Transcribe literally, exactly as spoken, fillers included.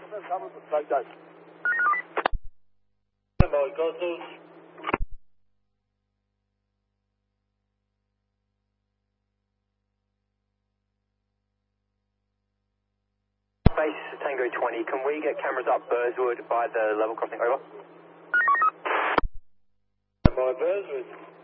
Mode Coastals. Base Tango twenty, can we get cameras up Burswood by the level crossing? Over. By Burswood.